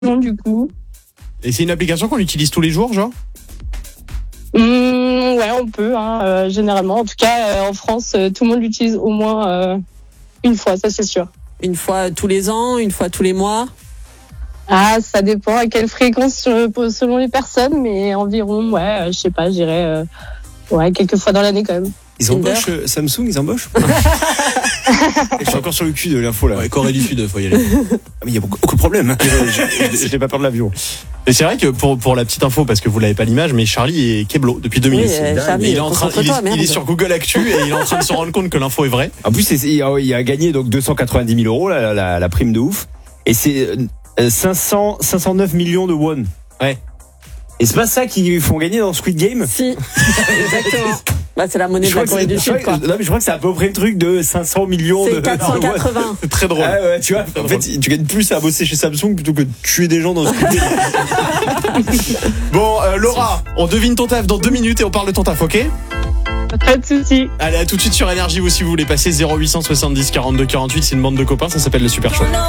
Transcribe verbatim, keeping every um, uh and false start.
Non, du coup. Et c'est une application qu'on utilise tous les jours, genre? Mmh, ouais, on peut, hein, euh, généralement. En tout cas, euh, en France, euh, tout le monde l'utilise au moins euh, une fois, ça c'est sûr. Une fois tous les ans, une fois tous les mois? Ah, ça dépend à quelle fréquence euh, selon les personnes, mais environ, ouais, euh, je sais pas, je dirais, euh, ouais, quelques fois dans l'année quand même. Ils embauchent euh, Samsung, ils embauchent. Je suis encore sur le cul de l'info là. Ouais, Corée du Sud, faut y aller. Ah, mais il y a beaucoup, beaucoup de problèmes. J'ai pas peur de l'avion. Et c'est vrai que pour, pour la petite info, parce que vous l'avez pas l'image, mais Charlie est Keblo depuis deux minutes. Oui, euh, Charlie, il, est en train, il, est, il est sur Google Actu et il est en train de se rendre compte que l'info est vraie. En plus, c'est, il, a, il a gagné donc deux cent quatre-vingt-dix mille euros, la, la, la prime de ouf. Et c'est euh, cinq cents, cinq cent neuf millions de won. Ouais. Et c'est pas ça qu'ils font gagner dans Squid Game? Si, exactement. Bah, c'est la monnaie de la Corée du Sud, quoi. Non, mais je crois que c'est à peu près le truc de cinq cents millions c'est de. quatre cent quatre-vingts. C'est très drôle. Ah ouais, tu vois, en fait, tu gagnes plus à bosser chez Samsung plutôt que de tuer des gens dans Squid Game. Bon, euh, Laura, on devine ton taf dans deux minutes et on parle de ton taf, ok? Pas de soucis. Allez, à tout de suite sur Énergie, vous, si vous voulez passer zéro huit cent soixante-dix quarante-deux quarante-huit, c'est une bande de copains, ça s'appelle le Super Show.